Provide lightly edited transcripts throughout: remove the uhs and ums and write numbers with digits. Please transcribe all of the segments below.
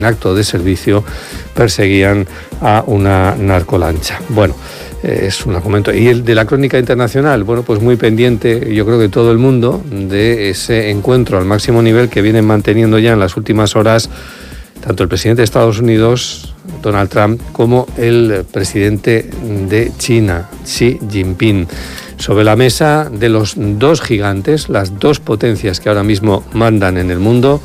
en acto de servicio perseguían a una narcolancha. Bueno, es un argumento. Y el de la crónica internacional, bueno, pues muy pendiente, yo creo que todo el mundo, de ese encuentro al máximo nivel que vienen manteniendo ya en las últimas horas tanto el presidente de Estados Unidos, Donald Trump, como el presidente de China, Xi Jinping. Sobre la mesa de los dos gigantes, las dos potencias que ahora mismo mandan en el mundo,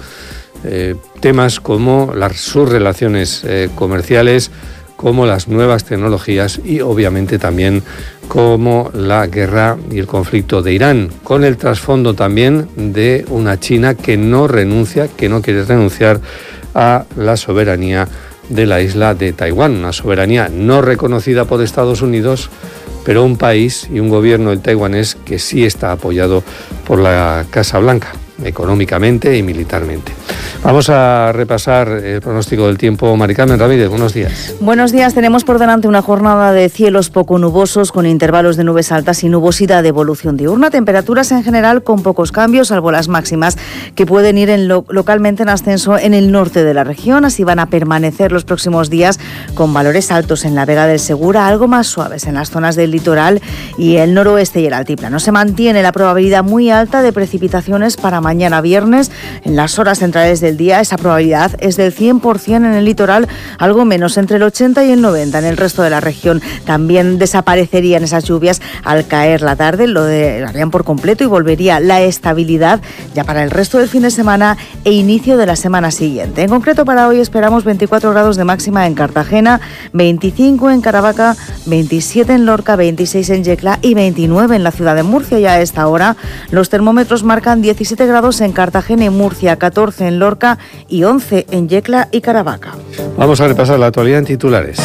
temas como sus relaciones comerciales, como las nuevas tecnologías y obviamente también como la guerra y el conflicto de Irán, con el trasfondo también de una China que no renuncia, que no quiere renunciar a la soberanía de la isla de Taiwán, una soberanía no reconocida por Estados Unidos, pero un país y un gobierno el taiwanés que sí está apoyado por la Casa Blanca, económicamente y militarmente. Vamos a repasar el pronóstico del tiempo. Mari Carmen Ramírez, buenos días. Buenos días. Tenemos por delante una jornada de cielos poco nubosos con intervalos de nubes altas y nubosidad de evolución diurna. Temperaturas en general con pocos cambios, salvo las máximas que pueden ir localmente en ascenso en el norte de la región. Así van a permanecer los próximos días con valores altos en la Vega del Segura, algo más suaves en las zonas del litoral y el noroeste y el altiplano. Se mantiene la probabilidad muy alta de precipitaciones para mañana viernes. En las horas centrales del día esa probabilidad es del 100% en el litoral, algo menos, entre el 80 y el 90 en el resto de la región. También desaparecerían esas lluvias al caer la tarde, lo harían por completo y volvería la estabilidad ya para el resto del fin de semana e inicio de la semana siguiente. En concreto para hoy esperamos 24 grados de máxima en Cartagena, 25 en Caravaca, 27 en Lorca, 26 en Yecla y 29 en la ciudad de Murcia. Ya a esta hora los termómetros marcan 17 grados en Cartagena y Murcia, 14 en Lorca y 11 en Yecla y Caravaca. Vamos a repasar la actualidad en titulares.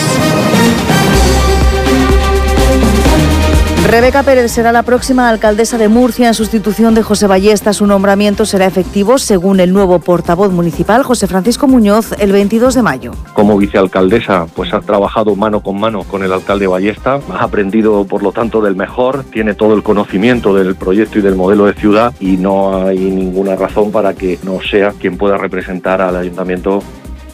Rebeca Pérez será la próxima alcaldesa de Murcia en sustitución de José Ballesta. Su nombramiento será efectivo, según el nuevo portavoz municipal, José Francisco Muñoz, el 22 de mayo. Como vicealcaldesa, pues ha trabajado mano con el alcalde Ballesta, ha aprendido, por lo tanto, del mejor, tiene todo el conocimiento del proyecto y del modelo de ciudad y no hay ninguna razón para que no sea quien pueda representar al ayuntamiento.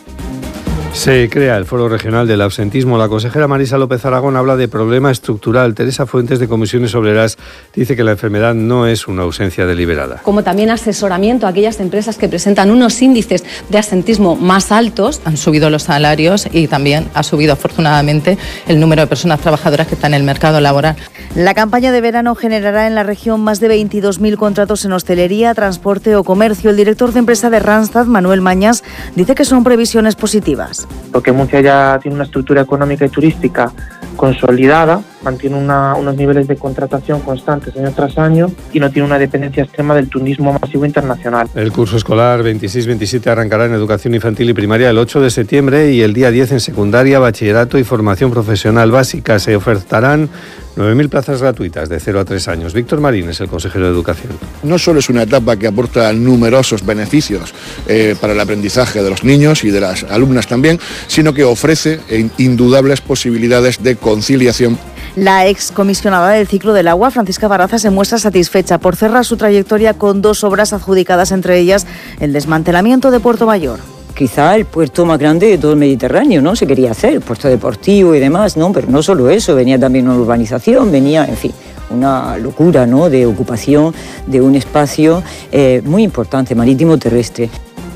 Se crea el Foro Regional del Absentismo. La consejera Marisa López Aragón habla de problema estructural. Teresa Fuentes, de Comisiones Obreras, dice que la enfermedad no es una ausencia deliberada. Como también asesoramiento a aquellas empresas que presentan unos índices de absentismo más altos. Han subido los salarios y también ha subido, afortunadamente, el número de personas trabajadoras que están en el mercado laboral. La campaña de verano generará en la región más de 22.000 contratos en hostelería, transporte o comercio. El director de empresa de Randstad, Manuel Mañas, dice que son previsiones positivas. Porque Murcia ya tiene una estructura económica y turística consolidada, mantiene unos niveles de contratación constantes año tras año y no tiene una dependencia extrema del turismo masivo internacional. El curso escolar 26-27 arrancará en educación infantil y primaria el 8 de septiembre y el día 10 en secundaria, bachillerato y formación profesional básica. Se ofertarán 9.000 plazas gratuitas de 0 a 3 años. Víctor Marín es el consejero de Educación. No solo es una etapa que aporta numerosos beneficios para el aprendizaje de los niños y de las alumnas también, sino que ofrece indudables posibilidades de conciliación. La excomisionada del ciclo del agua, Francisca Barraza, se muestra satisfecha por cerrar su trayectoria con 2 obras adjudicadas, entre ellas el desmantelamiento de Puerto Mayor. Quizá el puerto más grande de todo el Mediterráneo, ¿no? Se quería hacer, puerto deportivo y demás, ¿no? Pero no solo eso, venía también una urbanización, venía, en fin, una locura, ¿no? De ocupación de un espacio muy importante, marítimo terrestre.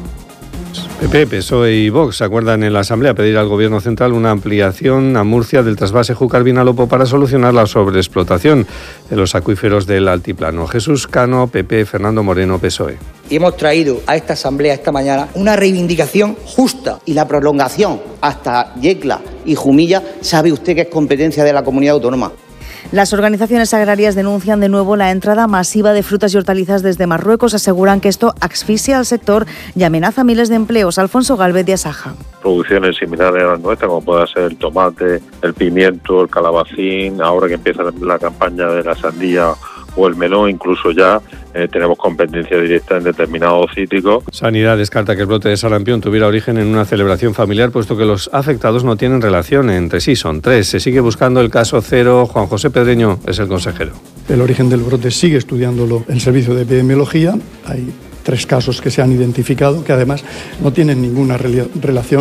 PP, PSOE y Vox acuerdan en la Asamblea pedir al Gobierno central una ampliación a Murcia del trasvase Júcar-Vinalopó para solucionar la sobreexplotación de los acuíferos del altiplano. Jesús Cano, PP, Fernando Moreno, PSOE. Y hemos traído a esta Asamblea esta mañana una reivindicación justa y la prolongación hasta Yecla y Jumilla, sabe usted que es competencia de la comunidad autónoma. Las organizaciones agrarias denuncian de nuevo la entrada masiva de frutas y hortalizas desde Marruecos. Aseguran que esto asfixia al sector y amenaza miles de empleos. Alfonso Gálvez, de Asaja. Producciones similares a las nuestras, como puede ser el tomate, el pimiento, el calabacín, ahora que empieza la campaña de la sandía o el melón, incluso ya tenemos competencia directa en determinados cítricos. Sanidad descarta que el brote de sarampión tuviera origen en una celebración familiar, puesto que los afectados no tienen relación entre sí, son 3. Se sigue buscando el caso cero. Juan José Pedreño es el consejero. El origen del brote sigue estudiándolo el servicio de epidemiología. Hay 3 casos que se han identificado, que además no tienen ninguna relación